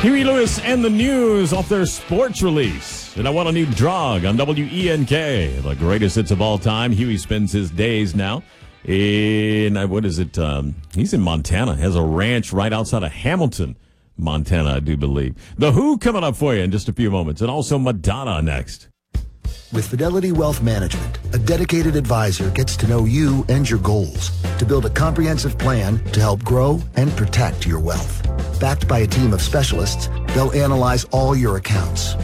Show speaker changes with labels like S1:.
S1: Huey Lewis and the News off their sports release. And I Want a New Drug on WENK, the greatest hits of all time. Huey spends his days now in, he's in Montana, has a ranch right outside of Hamilton, Montana, I do believe. The Who coming up for you in just a few moments, and also Madonna next.
S2: With Fidelity Wealth Management, a dedicated advisor gets to know you and your goals to build a comprehensive plan to help grow and protect your wealth. Backed by a team of specialists, they'll analyze all your accounts,